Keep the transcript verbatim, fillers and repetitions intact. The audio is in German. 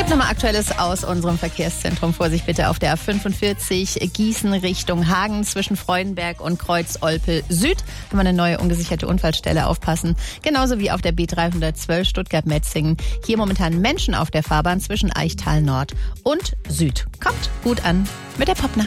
Gut, nochmal Aktuelles aus unserem Verkehrszentrum. Vorsicht bitte auf der A fünfundvierzig Gießen Richtung Hagen zwischen Freudenberg und Kreuz-Olpe Süd. Haben wir eine neue ungesicherte Unfallstelle, aufpassen. Genauso wie auf der B dreihundertzwölf Stuttgart-Metzingen. Hier momentan Menschen auf der Fahrbahn zwischen Eichtal Nord und Süd. Kommt gut an mit der Popnacht.